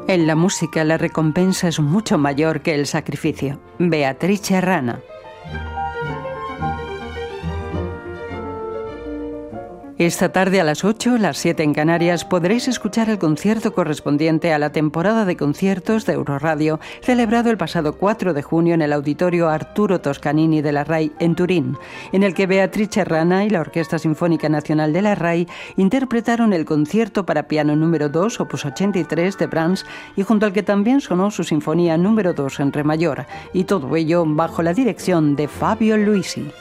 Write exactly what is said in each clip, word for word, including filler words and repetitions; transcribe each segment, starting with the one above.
En la música la recompensa es mucho mayor que el sacrificio. Beatrice Rana. Esta tarde a las ocho, las siete en Canarias, podréis escuchar el concierto correspondiente a la temporada de conciertos de Euroradio, celebrado el pasado cuatro de junio en el Auditorio Arturo Toscanini de la RAI en Turín, en el que Beatrice Rana y la Orquesta Sinfónica Nacional de la RAI interpretaron el concierto para piano número dos, opus ochenta y tres de Brahms, y junto al que también sonó su sinfonía número dos en re mayor, y todo ello bajo la dirección de Fabio Luisi.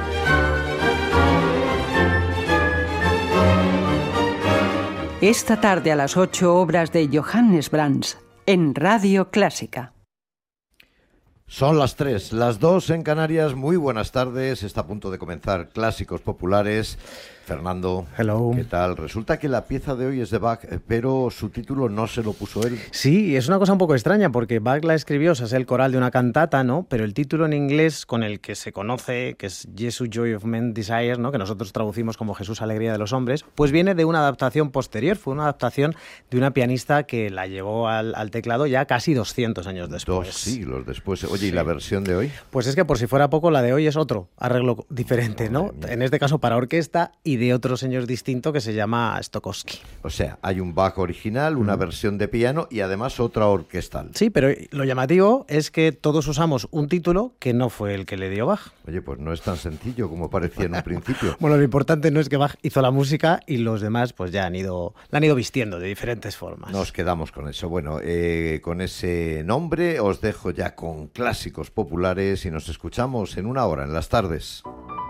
Esta tarde a las ocho, obras de Johannes Brahms, en Radio Clásica. Son las tres, las dos en Canarias. Muy buenas tardes. Está a punto de comenzar Clásicos Populares. Fernando, Hello. ¿Qué tal? Resulta que la pieza de hoy es de Bach, pero su título no se lo puso él. Sí, es una cosa un poco extraña porque Bach la escribió, o sea, es el coral de una cantata, ¿no? Pero el título en inglés con el que se conoce, que es Jesus Joy of Men Desire, ¿no? Que nosotros traducimos como Jesús Alegría de los Hombres, pues viene de una adaptación posterior. Fue una adaptación de una pianista que la llevó al, al teclado ya casi doscientos años después. Dos siglos después. Oye, sí. ¿Y la versión de hoy? Pues es que por si fuera poco, la de hoy es otro arreglo diferente, ¿no? En este caso para orquesta y de otro señor distinto que se llama Stokowski. O sea, hay un Bach original, una mm. versión de piano y además otra orquestal. Sí, pero lo llamativo es que todos usamos un título que no fue el que le dio Bach. Oye, pues no es tan sencillo como parecía en un principio. Bueno, lo importante no es que Bach hizo la música y los demás pues ya han ido, la han ido vistiendo de diferentes formas. Nos quedamos con eso. Bueno, eh, con ese nombre os dejo ya con Clásicos Populares y nos escuchamos en una hora en las tardes.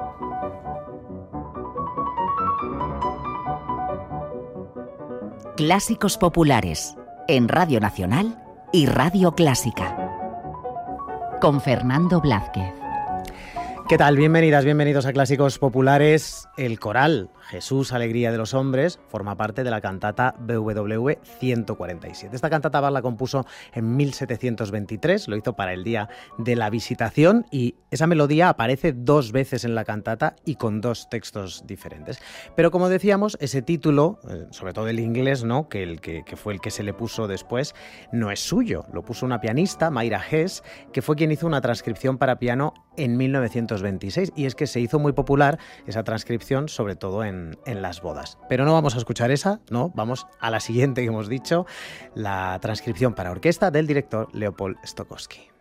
Clásicos Populares, en Radio Nacional y Radio Clásica. Con Fernando Blázquez. ¿Qué tal? Bienvenidas, bienvenidos a Clásicos Populares. El coral Jesús Alegría de los Hombres forma parte de la cantata B W V ciento cuarenta y siete. Esta cantata Bach la compuso en mil setecientos veintitrés, lo hizo para el Día de la Visitación y esa melodía aparece dos veces en la cantata y con dos textos diferentes. Pero como decíamos, ese título, sobre todo el inglés, ¿no? que, el que, que fue el que se le puso después, no es suyo. Lo puso una pianista, Mayra Hess, que fue quien hizo una transcripción para piano en mil novecientos veintiséis. Y es que se hizo muy popular esa transcripción, sobre todo en En, en las bodas. Pero no vamos a escuchar esa, no, vamos a la siguiente que hemos dicho, la transcripción para orquesta del director Leopold Stokowski.